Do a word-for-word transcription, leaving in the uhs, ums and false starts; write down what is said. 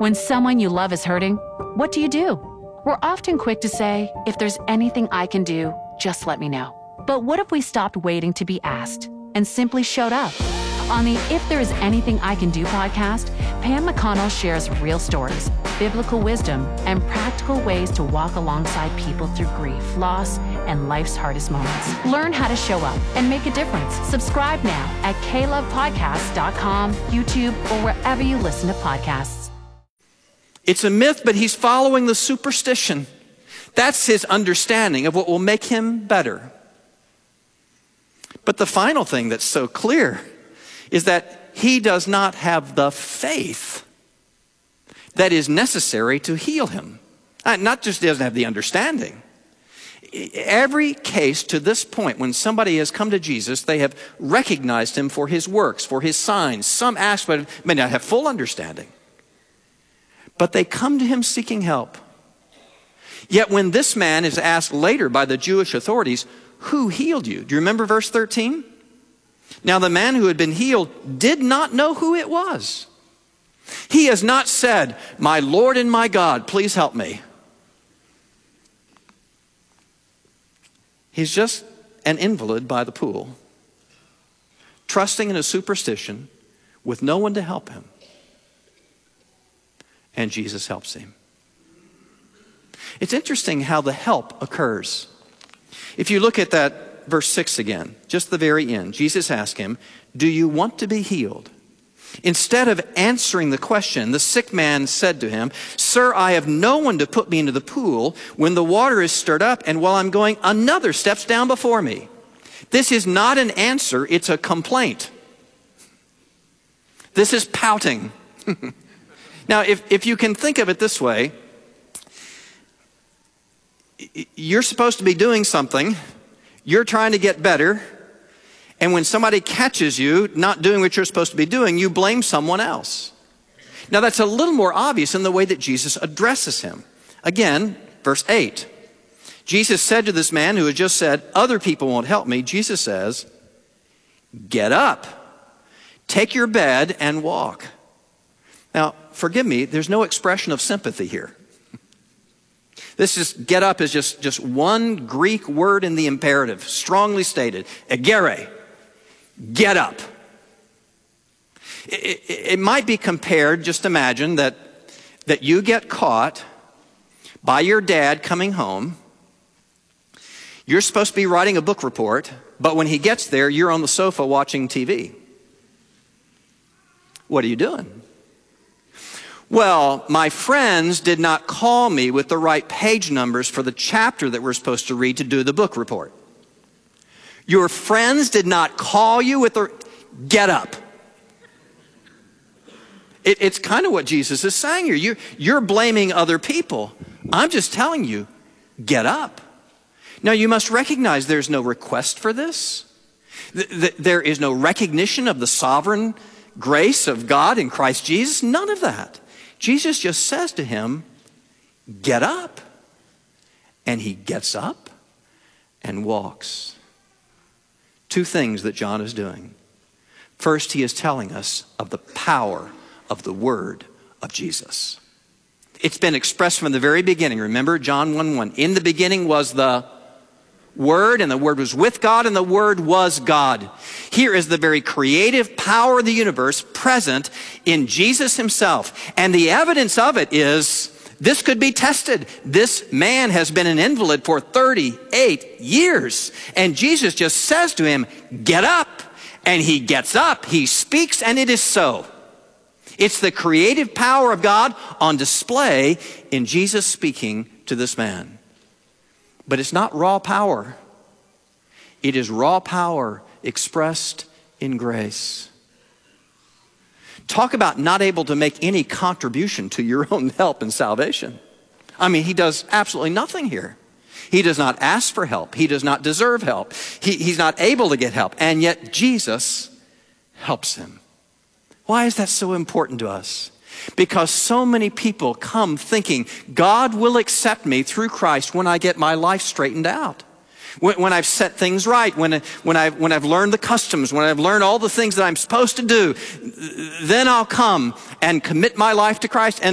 When someone you love is hurting, what do you do? We're often quick to say, if there's anything I can do, just let me know. But what if we stopped waiting to be asked and simply showed up? On the If There Is Anything I Can Do podcast, Pam McConnell shares real stories, biblical wisdom, and practical ways to walk alongside people through grief, loss, and life's hardest moments. Learn how to show up and make a difference. Subscribe now at k love podcast dot com, YouTube, or wherever you listen to podcasts. It's a myth, but he's following the superstition. That's his understanding of what will make him better. But the final thing that's so clear is that he does not have the faith that is necessary to heal him. Not just doesn't have the understanding. Every case to this point, when somebody has come to Jesus, they have recognized him for his works, for his signs. Some aspect may not have full understanding, but they come to him seeking help. Yet when this man is asked later by the Jewish authorities, who healed you? Do you remember verse thirteen? Now the man who had been healed did not know who it was. He has not said, my Lord and my God, please help me. He's just an invalid by the pool, trusting in a superstition with no one to help him. And Jesus helps him. It's interesting how the help occurs. If you look at that verse six again, just the very end, Jesus asked him, do you want to be healed? Instead of answering the question, the sick man said to him, Sir, I have no one to put me into the pool when the water is stirred up, and while I'm going, another steps down before me. This is not an answer, it's a complaint. This is pouting. Now, if, if you can think of it this way, you're supposed to be doing something, you're trying to get better, and when somebody catches you not doing what you're supposed to be doing, you blame someone else. Now that's a little more obvious in the way that Jesus addresses him. Again, verse eight. Jesus said to this man who had just said, other people won't help me. Jesus says, get up, take your bed and walk. Now, forgive me, there's no expression of sympathy here. This is, get up is just, just one Greek word in the imperative, strongly stated, egere. Get up. It, it, it might be compared, just imagine that, that you get caught by your dad coming home. You're supposed to be writing a book report, but when he gets there, you're on the sofa watching T V. What are you doing? Well, my friends did not call me with the right page numbers for the chapter that we're supposed to read to do the book report. Your friends did not call you with the, get up. It, it's kind of what Jesus is saying here. You, you're blaming other people. I'm just telling you, get up. Now you must recognize there's no request for this. Th- th- there is no recognition of the sovereign grace of God in Christ Jesus. None of that. Jesus just says to him, get up. And he gets up and walks. Two things that John is doing. First, he is telling us of the power of the word of Jesus. It's been expressed from the very beginning. Remember John one one. In the beginning was the Word, and the Word was with God, and the Word was God. Here is the very creative power of the universe present in Jesus himself. And the evidence of it is, this could be tested. This man has been an invalid for thirty-eight years. And Jesus just says to him, get up. And he gets up, he speaks, and it is so. It's the creative power of God on display in Jesus speaking to this man. But it's not raw power. It is raw power expressed in grace. Talk about not able to make any contribution to your own help and salvation. I mean, he does absolutely nothing here. He does not ask for help. He does not deserve help. He, he's not able to get help. And yet Jesus helps him. Why is that so important to us? Because so many people come thinking, God will accept me through Christ when I get my life straightened out. When, when I've set things right, when, when, I've, when I've learned the customs, when I've learned all the things that I'm supposed to do, then I'll come and commit my life to Christ. And